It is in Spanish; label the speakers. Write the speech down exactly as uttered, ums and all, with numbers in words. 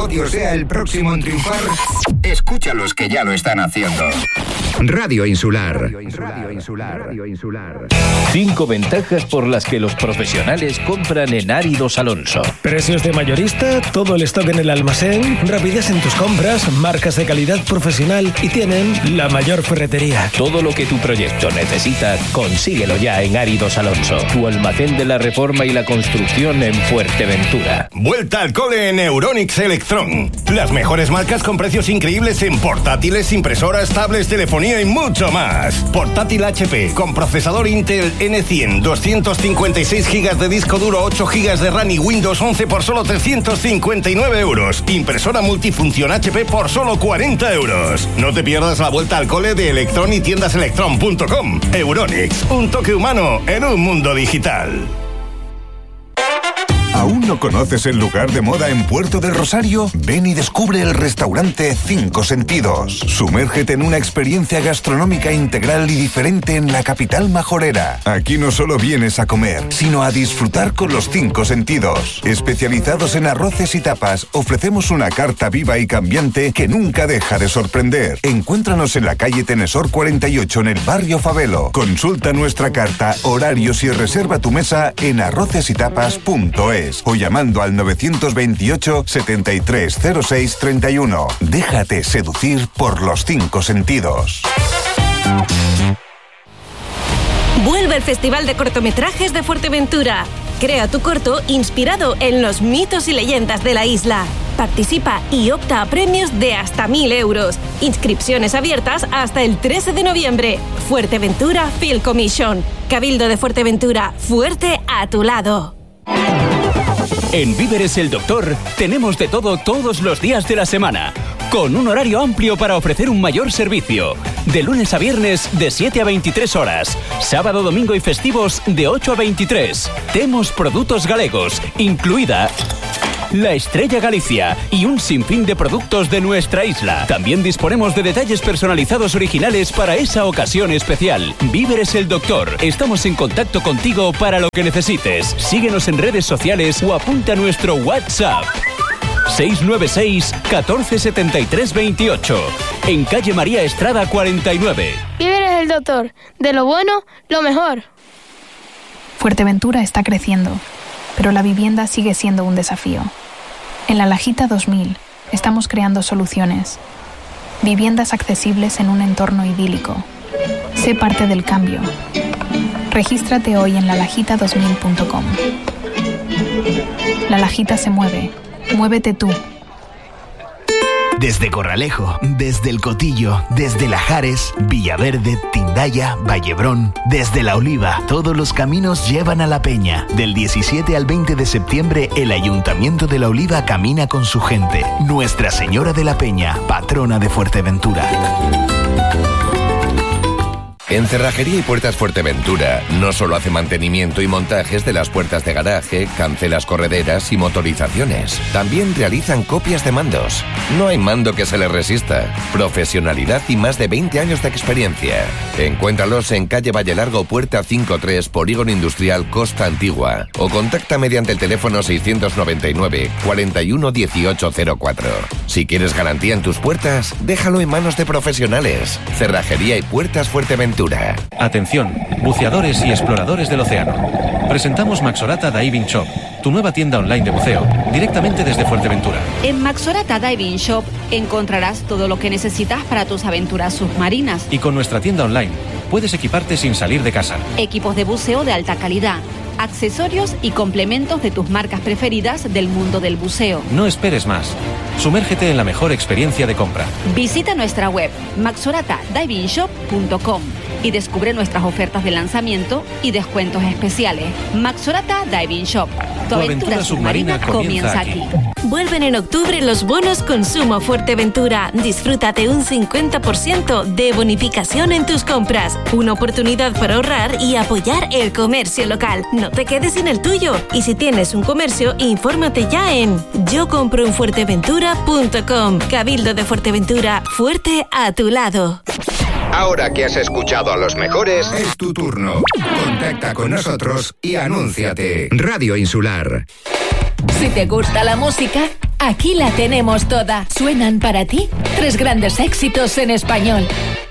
Speaker 1: audio sea el próximo en triunfar, escucha a los que ya lo están haciendo. Radio Insular. Radio Insular. Radio Insular.
Speaker 2: Cinco ventajas por las que los profesionales compran en Áridos Alonso.
Speaker 3: Precios de mayorista, todo el stock en el almacén, rapidez en tus compras, marcas de calidad profesional y tienen la mayor ferretería.
Speaker 2: Todo lo que tu proyecto necesita, consíguelo ya en Áridos Alonso, tu almacén de la reforma y la construcción en Fuerteventura.
Speaker 4: Vuelta al cole en Euronics Electron. Las mejores marcas con precios increíbles en portátiles, impresoras, tablets, telefonía y mucho más. Portátil H P con procesador Intel N cien, doscientos cincuenta y seis gigas de disco duro, ocho gigas de RAM y Windows once por solo trescientos cincuenta y nueve euros. Impresora multifunción H P por solo cuarenta euros. No te pierdas la vuelta al cole de Electron y tiendas electron punto com. Euronics, un toque humano en un mundo digital.
Speaker 5: ¿Aún no conoces el lugar de moda en Puerto del Rosario? Ven y descubre el restaurante Cinco Sentidos. Sumérgete en una experiencia gastronómica integral y diferente en la capital majorera. Aquí no solo vienes a comer, sino a disfrutar con los cinco sentidos. Especializados en arroces y tapas, ofrecemos una carta viva y cambiante que nunca deja de sorprender. Encuéntranos en la calle Tenesor cuarenta y ocho en el barrio Favelo. Consulta nuestra carta, horarios y reserva tu mesa en arroces y tapas punto es. O llamando al novecientos veintiocho, setenta y tres cero seis treinta y uno. Déjate seducir por los cinco sentidos.
Speaker 6: Vuelve el Festival de Cortometrajes de Fuerteventura. Crea tu corto inspirado en los mitos y leyendas de la isla. Participa y opta a premios de hasta mil euros. Inscripciones abiertas hasta el trece de noviembre. Fuerteventura Film Commission. Cabildo de Fuerteventura. Fuerte a tu lado.
Speaker 7: En Víveres El Doctor tenemos de todo todos los días de la semana, con un horario amplio para ofrecer un mayor servicio. De lunes a viernes de siete a veintitrés horas, sábado, domingo y festivos de ocho a veintitrés. Temos productos galegos, incluida la Estrella Galicia y un sinfín de productos de nuestra isla. También disponemos de detalles personalizados originales para esa ocasión especial. Víveres El Doctor. Estamos en contacto contigo para lo que necesites. Síguenos en redes sociales o apunta a nuestro WhatsApp. seis nueve seis, catorce setenta y tres veintiocho. En calle María Estrada cuarenta y nueve.
Speaker 8: Víveres El Doctor. De lo bueno, lo mejor.
Speaker 9: Fuerteventura está creciendo, pero la vivienda sigue siendo un desafío. En La Lajita dos mil estamos creando soluciones. Viviendas accesibles en un entorno idílico. Sé parte del cambio. Regístrate hoy en la lajita dos mil punto com. La Lajita se mueve. Muévete tú.
Speaker 10: Desde Corralejo, desde El Cotillo, desde Lajares, Villaverde, Tindaya, Vallebrón, desde La Oliva, todos los caminos llevan a La Peña. Del diecisiete al veinte de septiembre, el Ayuntamiento de La Oliva camina con su gente. Nuestra Señora de la Peña, patrona de Fuerteventura.
Speaker 11: En Cerrajería y Puertas Fuerteventura no solo hace mantenimiento y montajes de las puertas de garaje, cancelas correderas y motorizaciones. También realizan copias de mandos. No hay mando que se les resista. Profesionalidad y más de veinte años de experiencia. Encuéntralos en calle Valle Largo, puerta cincuenta y tres, Polígono Industrial Costa Antigua. O contacta mediante el teléfono seiscientos noventa y nueve, cuarenta y uno, dieciocho cero cuatro. Si quieres garantía en tus puertas, déjalo en manos de profesionales. Cerrajería y Puertas Fuerteventura.
Speaker 12: Atención, buceadores y exploradores del océano. Presentamos Maxorata Diving Shop, tu nueva tienda online de buceo, directamente desde Fuerteventura.
Speaker 13: En Maxorata Diving Shop encontrarás todo lo que necesitas para tus aventuras submarinas.
Speaker 12: Y con nuestra tienda online, puedes equiparte sin salir de casa.
Speaker 13: Equipos de buceo de alta calidad, accesorios y complementos de tus marcas preferidas del mundo del buceo.
Speaker 12: No esperes más. Sumérgete en la mejor experiencia de compra.
Speaker 13: Visita nuestra web maxorata diving shop punto com y descubre nuestras ofertas de lanzamiento y descuentos especiales. Maxorata Diving Shop. Tu, tu aventura, aventura submarina, submarina comienza aquí. aquí.
Speaker 6: Vuelven en octubre los bonos Consumo Fuerteventura. Disfruta de un cincuenta por ciento de bonificación en tus compras. Una oportunidad para ahorrar y apoyar el comercio local. No te quedes sin el tuyo. Y si tienes un comercio, infórmate ya en yo compro en fuerteventura punto com. Cabildo de Fuerteventura, fuerte a tu lado.
Speaker 1: Ahora que has escuchado a los mejores, es tu turno. Contacta con nosotros y anúnciate. Radio Insular.
Speaker 14: Si te gusta la música, aquí la tenemos toda. Suenan para ti tres grandes éxitos en español.